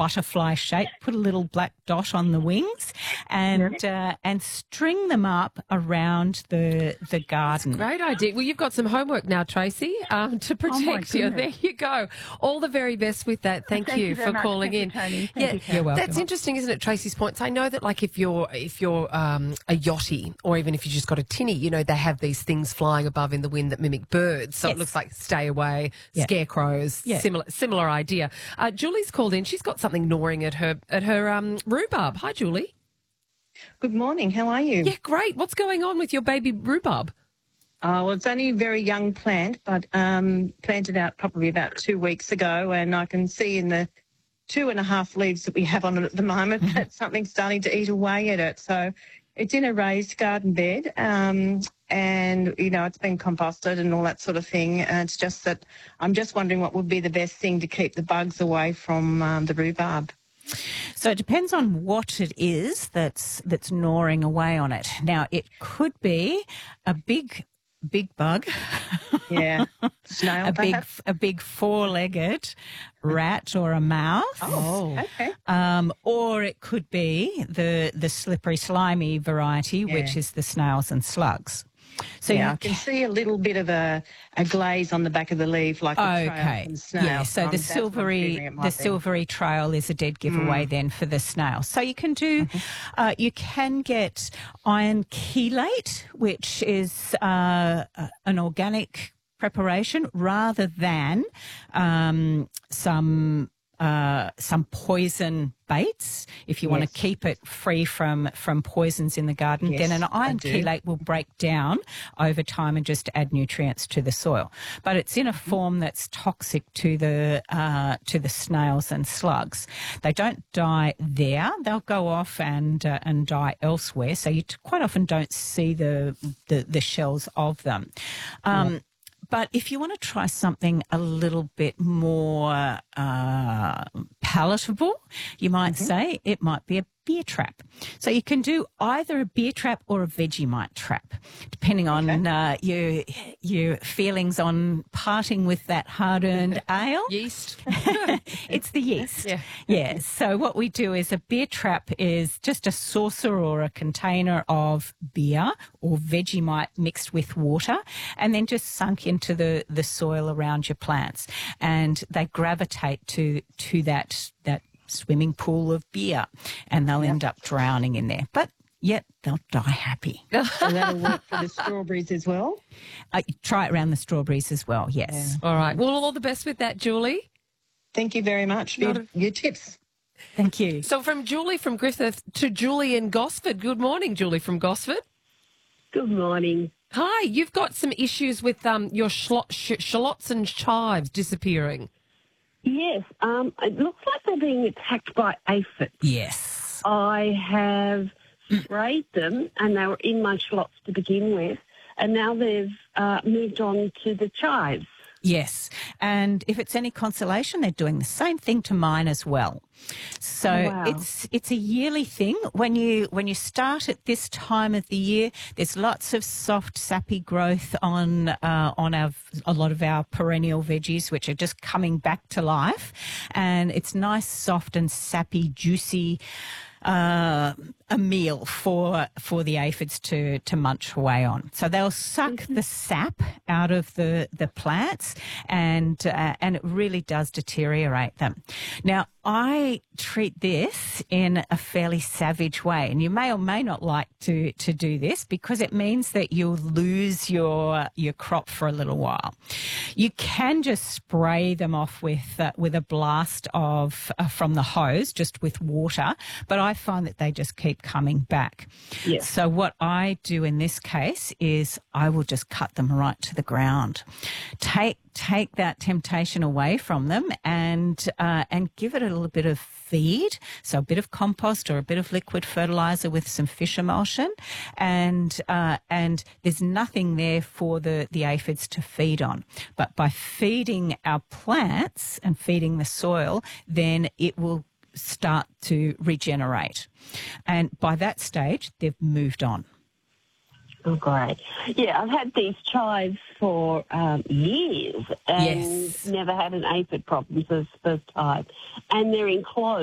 butterfly shape, put a little black dot on the wings, and string them up around the garden. Great idea. Well, you've got some homework now, Tracy, to protect you. There you go. All the very best with that. Thank you for calling in. Thank you, You're welcome. That's interesting, isn't it, Tracy's points? I know that, like, if you're a yachty, or even if you just got a tinny, you know, they have these things flying above in the wind that mimic birds. So it looks like stay away, scarecrows, similar idea. Julie's called in. She's got something gnawing at her rhubarb. Hi, Julie. Good morning. How are you? Yeah, great. What's going on with your baby rhubarb? Well, it's only a very young plant, but planted out probably about 2 weeks ago, and I can see in the 2.5 leaves that we have on it at the moment that something's starting to eat away at it. So it's in a raised garden bed, and, you know, it's been composted and all that sort of thing. And it's just that I'm just wondering what would be the best thing to keep the bugs away from the rhubarb. So it depends on what it is that's gnawing away on it. Now, it could be a big bug. Yeah. Snail, a big four-legged rat or a mouse. Oh, okay. Or it could be the slippery, slimy variety, which is the snails and slugs. So I can see a little bit of a glaze on the back of the leaf, like a trail from snail. Yeah, so the silvery trail is a dead giveaway then for the snail. So you can do, you can get iron chelate, which is an organic preparation, rather than some poison baits. If you want to keep it free from poisons in the garden, then an iron chelate will break down over time and just add nutrients to the soil. But it's in a form that's toxic to the snails and slugs. They don't die there; they'll go off and die elsewhere. So you quite often don't see the shells of them. But if you want to try something a little bit more palatable, you might say it might be a beer trap. So you can do either a beer trap or a Vegemite trap, depending on your feelings on parting with that hard-earned ale. Yeast. It's the yeast. Yeah. So what we do is a beer trap is just a saucer or a container of beer or Vegemite mixed with water, and then just sunk into the soil around your plants, and they gravitate to that swimming pool of beer, and they'll end up drowning in there. But yet they'll die happy. So that'll work for the strawberries as well? Try it around the strawberries as well, yes. Yeah. All right. Well, all the best with that, Julie. Thank you very much for your tips. Thank you. So from Julie from Griffith to Julie in Gosford. Good morning, Julie from Gosford. Good morning. Hi. You've got some issues with your shallots and chives disappearing. Yes, it looks like they're being attacked by aphids. Yes. I have sprayed them, and they were in my shallots to begin with, and now they've moved on to the chives. Yes, and if it's any consolation, they're doing the same thing to mine as well. So it's a yearly thing. When you start at this time of the year, there's lots of soft, sappy growth on a lot of our perennial veggies, which are just coming back to life, and it's nice, soft, and sappy, juicy. A meal for the aphids to munch away on. So they'll suck the sap out of the plants, and it really does deteriorate them. Now, I treat this in a fairly savage way, and you may or may not like to do this, because it means that you'll lose your crop for a little while. You can just spray them off with a blast of from the hose, just with water, but I find that they just keep coming back. Yes. So what I do in this case is I will just cut them right to the ground. Take that temptation away from them, and give it a little bit of feed, so a bit of compost or a bit of liquid fertilizer with some fish emulsion, and there's nothing there for the aphids to feed on. But by feeding our plants and feeding the soil, then it will start to regenerate. And by that stage, they've moved on. Oh, great. Yeah, I've had these chives for years and never had an aphid problem, so it's the first time. And they're enclosed.